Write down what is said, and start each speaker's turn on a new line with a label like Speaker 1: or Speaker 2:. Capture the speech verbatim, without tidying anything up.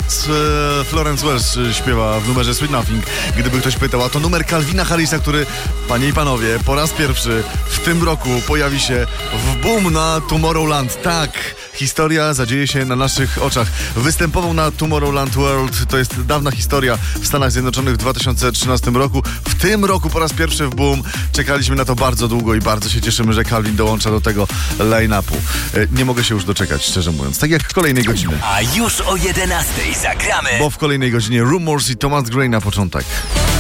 Speaker 1: e, Florence Welch śpiewa w numerze Sweet Nothing. Gdyby ktoś pytał, a to numer Calvina Harrisa, który, panie i panowie, po raz pierwszy w tym roku pojawi się w boom na Tomorrowland. Tak, historia zadzieje się na naszych oczach. Występował na Tomorrowland World, to jest dawna historia w Stanach Zjednoczonych w dwa tysiące trzynastym roku. W tym roku po raz pierwszy w boom. Czekaliśmy na to bardzo długo i bardzo się cieszymy, że Calvin dołącza do tego line-upu. Nie mogę się już doczekać, szczerze mówiąc. Tak jak w kolejnej godzinie.
Speaker 2: A już o jedenastej zagramy.
Speaker 1: Bo w kolejnej godzinie Rumors i Thomas Gray na początek.